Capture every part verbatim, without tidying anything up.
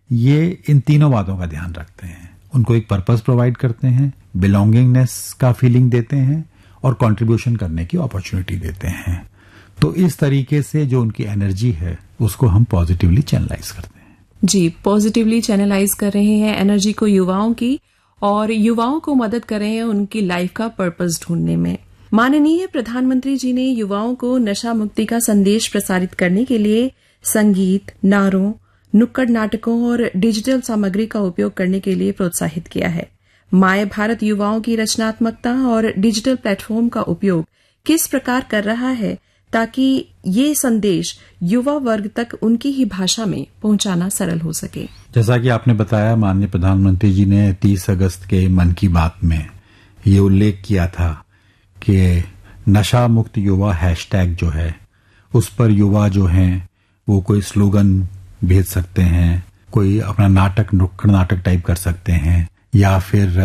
ये इन तीनों बातों का ध्यान रखते हैं। उनको एक पर्पस प्रोवाइड करते हैं, बिलोंगिंगनेस का फीलिंग देते हैं और कंट्रीब्यूशन करने की अपॉर्चुनिटी देते हैं। तो इस तरीके से जो उनकी एनर्जी है उसको हम पॉजिटिवली चैनलाइज करते हैं। जी, पॉजिटिवली चैनलाइज कर रहे हैं एनर्जी को युवाओं की, और युवाओं को मदद कर रहे हैं उनकी लाइफ का पर्पस ढूंढने में। माननीय प्रधानमंत्री जी ने युवाओं को नशा मुक्ति का संदेश प्रसारित करने के लिए संगीत, नारों, नुक्कड़ नाटकों और डिजिटल सामग्री का उपयोग करने के लिए प्रोत्साहित किया है। माय भारत युवाओं की रचनात्मकता और डिजिटल प्लेटफॉर्म का उपयोग किस प्रकार कर रहा है ताकि ये संदेश युवा वर्ग तक उनकी ही भाषा में पहुंचाना सरल हो सके। जैसा कि आपने बताया, माननीय प्रधानमंत्री जी ने तीस अगस्त के मन की बात में ये उल्लेख किया था कि नशा मुक्त युवा हैशटैग जो है उस पर युवा जो हैं वो कोई स्लोगन भेज सकते हैं, कोई अपना नाटक, नुक्कड़ नाटक टाइप कर सकते हैं, या फिर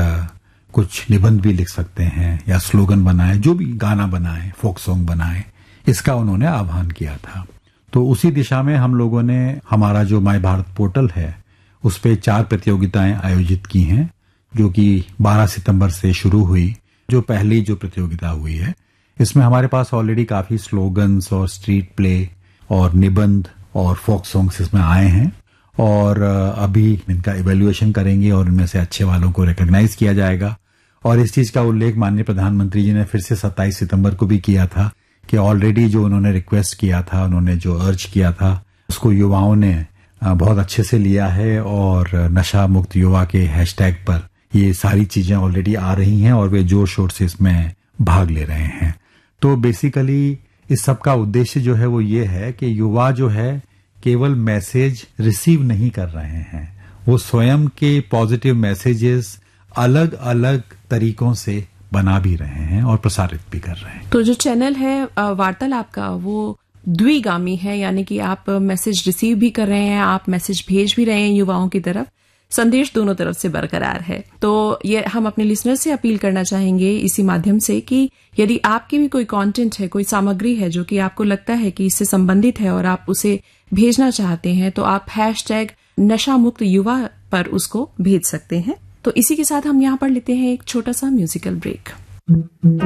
कुछ निबंध भी लिख सकते हैं, या स्लोगन बनाए, जो भी गाना बनाए, फोक सॉन्ग बनाए। इसका उन्होंने आह्वान किया था। तो उसी दिशा में हम लोगों ने हमारा जो माय भारत पोर्टल है उस पे चार प्रतियोगिताएं आयोजित की हैं, जो कि बारह सितंबर से शुरू हुई। जो पहली जो प्रतियोगिता हुई है इसमें हमारे पास ऑलरेडी काफी स्लोगन्स और स्ट्रीट प्ले और निबंध और फोक सॉन्ग्स इसमें आए हैं, और अभी इनका इवैल्यूएशन करेंगे और इनमें से अच्छे वालों को रिकॉग्नाइज किया जाएगा। और इस चीज का उल्लेख माननीय प्रधानमंत्री जी ने फिर से सत्ताईस सितंबर को भी किया था कि ऑलरेडी जो उन्होंने रिक्वेस्ट किया था, उन्होंने जो अर्ज किया था, उसको युवाओं ने बहुत अच्छे से लिया है, और नशा मुक्त युवा के हैशटैग पर ये सारी चीजें ऑलरेडी आ रही हैं और वे जोर शोर से इसमें भाग ले रहे हैं। तो बेसिकली इस सब का उद्देश्य जो है वो ये है कि युवा जो है केवल मैसेज रिसीव नहीं कर रहे हैं, वो स्वयं के पॉजिटिव मैसेजेस अलग अलग तरीकों से बना भी रहे हैं और प्रसारित भी कर रहे हैं। तो जो चैनल है वार्तालाप का वो द्विगामी है, यानी कि आप मैसेज रिसीव भी कर रहे हैं, आप मैसेज भेज भी रहे हैं युवाओं की तरफ, संदेश दोनों तरफ से बरकरार है। तो ये हम अपने लिसनर से अपील करना चाहेंगे इसी माध्यम से कि यदि आपकी भी कोई कंटेंट है, कोई सामग्री है जो कि आपको लगता है कि इससे संबंधित है और आप उसे भेजना चाहते हैं, तो आप हैशटैग नशा मुक्त युवा पर उसको भेज सकते हैं। तो इसी के साथ हम यहाँ पर लेते हैं एक छोटा सा म्यूजिकल ब्रेक।